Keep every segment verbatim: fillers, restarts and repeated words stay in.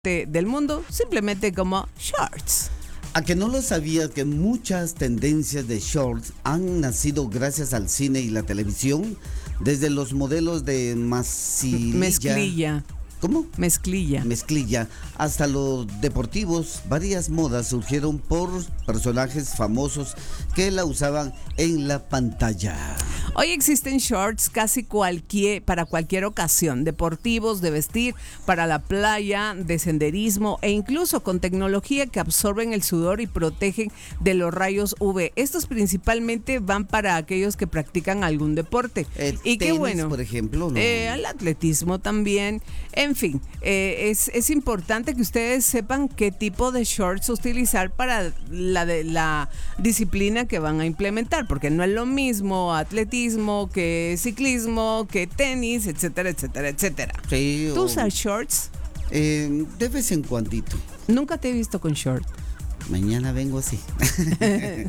del mundo simplemente como shorts. A que no lo sabías que muchas tendencias de shorts han nacido gracias al cine y la televisión, desde los modelos de masilla, Mezclilla. ¿Cómo? Mezclilla. Mezclilla, hasta los deportivos. Varias modas surgieron por personajes famosos que la usaban en la pantalla. Hoy existen shorts casi cualquier, para cualquier ocasión, deportivos, de vestir, para la playa, de senderismo e incluso con tecnología que absorben el sudor y protegen de los rayos U V. Estos principalmente van para aquellos que practican algún deporte. El y tenis, qué bueno, por ejemplo, ¿no? eh, al atletismo también. En fin, eh, es, es importante que ustedes sepan qué tipo de shorts utilizar para la, de, la disciplina que van a implementar, porque no es lo mismo atletismo que ciclismo, que tenis, etcétera, etcétera, etcétera. Sí, ¿Tú o- usas shorts? eh, de vez en cuandito. Nunca te he visto con short. Mañana vengo así. Ha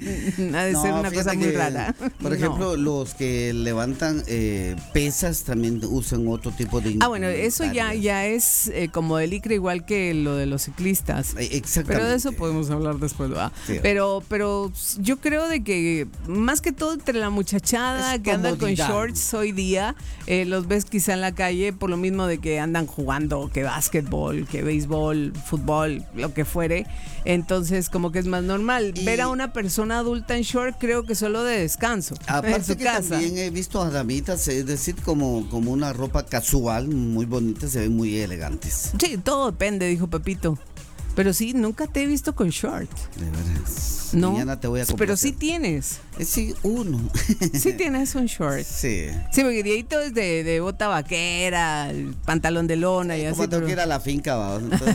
de No, ser una fíjate cosa muy que, rara. Por No. ejemplo, los que levantan eh, pesas también usan otro tipo de Ah, bueno, eso ya, indumentaria. ya es eh, como de licra, igual que lo de los ciclistas. Eh, Exactamente. Pero de eso podemos hablar después, ¿va? Sí. Pero, pero yo creo de que más que todo entre la muchachada Es que anda con comodidad. shorts hoy día, eh, los ves quizá en la calle por lo mismo de que andan jugando, que básquetbol, que béisbol, fútbol, lo que fuere. Entonces como que es más normal. Y- Ver a una persona adulta en short creo que solo de descanso. en Aparte su que casa. también he visto a damitas, es decir, como, como una ropa casual, muy bonita, se ven muy elegantes. Sí, todo depende, dijo Pepito. Pero sí, nunca te he visto con short. De veras. No, Mañana te voy a pero complacer. sí tienes. Eh, Sí, uno. Sí tienes un short. Sí. Sí, porque Dieguito es de, de bota vaquera, el pantalón de lona y así. Como tengo pero- que ir a la finca, ¿va? Entonces,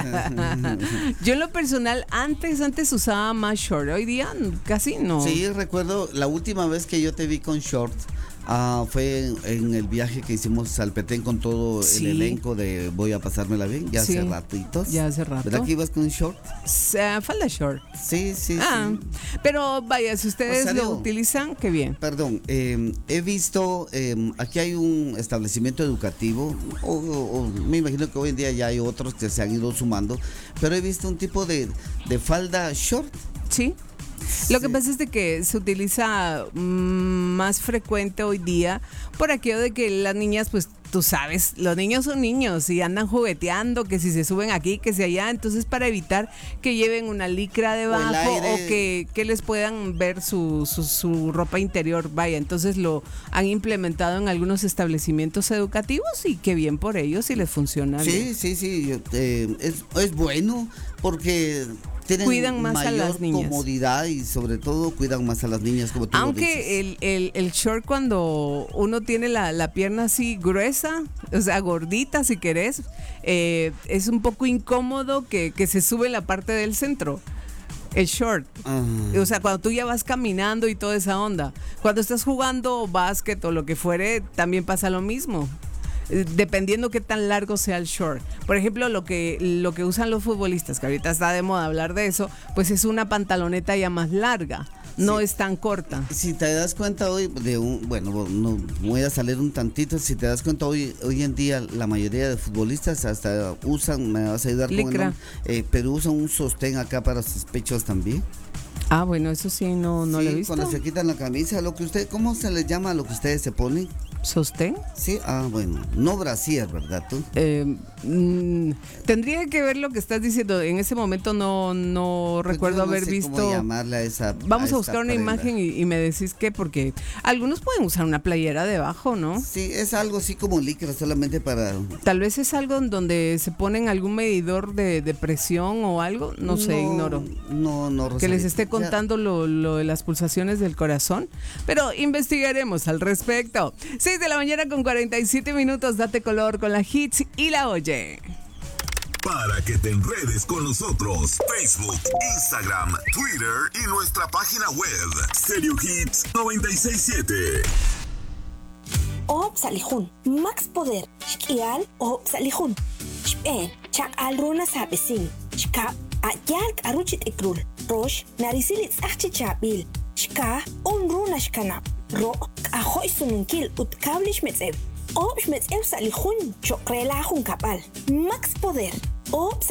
Yo en lo personal, antes, antes usaba más short. Hoy día casi no. Sí, recuerdo la última vez que yo te vi con short. ah, fue en, en el viaje que hicimos al Petén con todo Sí. el elenco de Voy a pasármela bien, ya Sí, hace ratitos. ya hace rato. ¿Verdad que ibas con short? Eh, falda short. Sí, sí, Ah, sí. pero vaya, si ustedes Rosario. lo utilizan, qué bien. Perdón, eh, he visto, eh, aquí hay un establecimiento educativo, o, o- o me imagino que hoy en día ya hay otros que se han ido sumando, pero he visto un tipo de, de falda short. Sí. Lo que Sí. pasa es de que se utiliza mm, más frecuente hoy día por aquello de que las niñas, pues tú sabes, los niños son niños y andan jugueteando, que si se suben aquí, que si allá, entonces para evitar que lleven una licra debajo aire. o que, que les puedan ver su, su, su ropa interior, vaya, entonces lo han implementado en algunos establecimientos educativos y qué bien por ellos y les funciona bien. Sí, sí, sí, yo, eh, es, es bueno porque tienen Cuidan más a mayor las niñas. comodidad y sobre todo cuidan más a las niñas, como tú lo dices. Aunque el, el, el short cuando uno tiene la, la pierna así gruesa, o sea, gordita si querés, eh, es un poco incómodo que, que se sube en la parte del centro. El short. Ah. O sea, cuando tú ya vas caminando y toda esa onda. Cuando estás jugando básquet o lo que fuere, también pasa lo mismo. Eh, Dependiendo qué tan largo sea el short. Por ejemplo, lo que, lo que usan los futbolistas, que ahorita está de moda hablar de eso, pues es una pantaloneta ya más larga. No Sí. es tan corta. Si te das cuenta hoy de un, bueno, no voy a salir un tantito, si te das cuenta hoy, hoy en día la mayoría de futbolistas hasta usan, me vas a ayudar con el Licra. nombre, eh, pero usan un sostén acá para sus pechos también. Ah, bueno, eso sí, no, no Sí, lo he visto. cuando se quitan la camisa, lo que usted, ¿cómo se les llama a lo que ustedes se ponen? ¿Sostén? Sí, ah, bueno, no brasier, ¿verdad tú? Eh, mm, tendría que ver lo que estás diciendo. En ese momento no, no Pues recuerdo yo no haber sé visto. cómo llamarle a esa. Vamos a esta buscar una prenda. imagen y, y me decís qué, porque algunos pueden usar una playera debajo, ¿no? Sí, es algo así como licra, solamente para. Tal vez es algo en donde se ponen algún medidor de, de presión o algo, no sé, ignoro. No, no, Que les Rosalita, esté ya- contando lo, lo de las pulsaciones del corazón, pero investigaremos al respecto. seis de la mañana con cuarenta y siete minutos, date color con la Hits y la Oye. Para que te enredes con nosotros, Facebook, Instagram, Twitter y nuestra página web, Stereo Hits noventa y seis punto siete. Op salihun, max poder, shkial, op salihun. Shpen, chak al runa sabesing, shkap, ayak aruchit ikrul, rosh, narisilit sachi chabil, shka, un runa shkanap, ro, ahoy sununkil ut kablish metzev. Op shmetzev salihun, chokrela hun kapal, max poder. o